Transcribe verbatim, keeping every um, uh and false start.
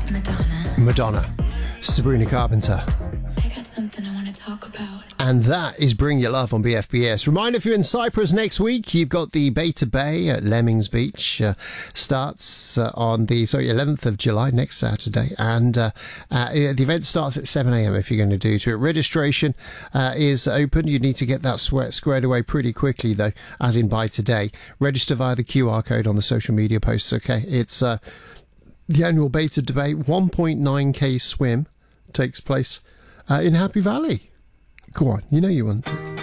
Madonna. Madonna. Sabrina Carpenter. I got something I want to talk about. And that is Bring Your Love on B F B S. Reminder, if you're in Cyprus next week, you've got the Beta Bay at Lemmings Beach. Uh, starts uh, on the sorry eleventh of July, next Saturday. And uh, uh, the event starts at seven a.m. if you're going to do to it. Registration uh, is open. You need to get that sweat squared away pretty quickly, though, as in by today. Register via the Q R code on the social media posts, okay? It's uh, the annual Beta Debate. one point nine K swim takes place uh, in Happy Valley. Go on, you know you want to.